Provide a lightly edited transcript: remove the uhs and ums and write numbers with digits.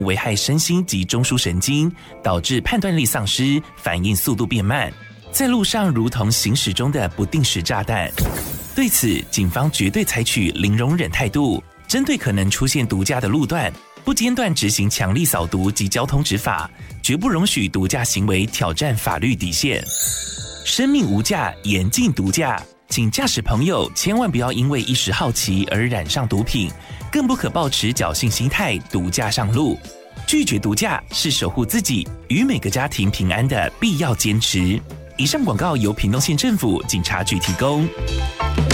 危害身心及中枢神经，导致判断力丧失，反应速度变慢，在路上如同行驶中的不定时炸弹。对此，警方绝对采取零容忍态度，针对可能出现毒驾的路段，不间断执行强力扫毒及交通执法，绝不容许毒驾行为挑战法律底线。生命无价，严禁毒驾，请驾驶朋友千万不要因为一时好奇而染上毒品，更不可抱持侥幸心态毒驾上路。拒绝毒驾是守护自己与每个家庭平安的必要坚持。以上广告由屏东县政府警察局提供。